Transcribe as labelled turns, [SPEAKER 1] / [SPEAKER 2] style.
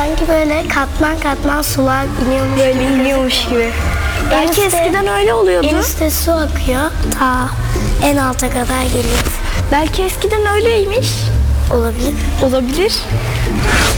[SPEAKER 1] Sanki böyle katman katman sular iniyormuş
[SPEAKER 2] Böyle
[SPEAKER 1] gibi.
[SPEAKER 2] iniyormuş gibi. Belki
[SPEAKER 1] En üstte-
[SPEAKER 2] eskiden öyle oluyordu.
[SPEAKER 1] En üstte su akıyor. Ta en alta kadar geliyor.
[SPEAKER 2] Belki eskiden öyleymiş.
[SPEAKER 1] Olabilir.
[SPEAKER 2] Olabilir.